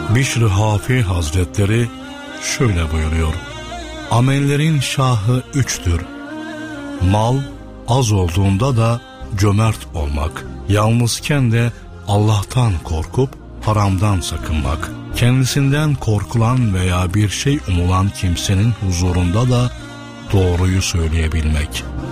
Bişr-i Hafi Hazretleri şöyle buyuruyor: amellerin şahı üçtür. Mal az olduğunda da cömert olmak, yalnızken de Allah'tan korkup haramdan sakınmak, kendisinden korkulan veya bir şey umulan kimsenin huzurunda da doğruyu söyleyebilmek.